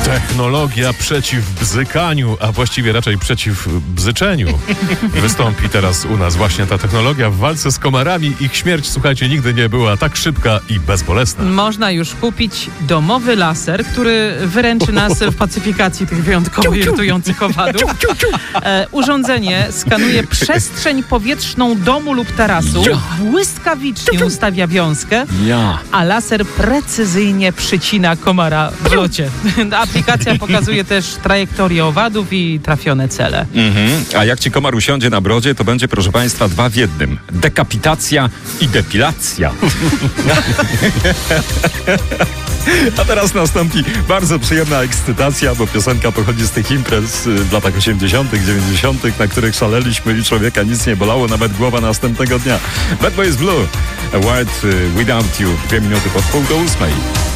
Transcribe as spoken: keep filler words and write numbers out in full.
Technologia przeciw bzykaniu, a właściwie raczej przeciw bzyczeniu. Wystąpi teraz u nas właśnie ta technologia w walce z komarami. Ich śmierć, słuchajcie, nigdy nie była tak szybka i bezbolesna. Można już kupić domowy laser, który wyręczy nas w pacyfikacji tych wyjątkowo irytujących owadów. E, urządzenie skanuje przestrzeń powietrzną domu lub tarasu, błyskawicznie ustawia wiązkę, a laser precyzyjnie przycina komara w locie. Aplikacja pokazuje też trajektorię owadów i trafione cele. Mhm. A jak ci komar usiądzie na brodzie, to będzie, proszę państwa, dwa w jednym. Dekapitacja i depilacja. A teraz nastąpi bardzo przyjemna ekscytacja, bo piosenka pochodzi z tych imprez w latach osiemdziesiątych, dziewięćdziesiątych, na których szaleliśmy i człowieka nic nie bolało, nawet głowa następnego dnia. Bad Boys Blue, A World Without You, dwie minuty po pół do ósmej.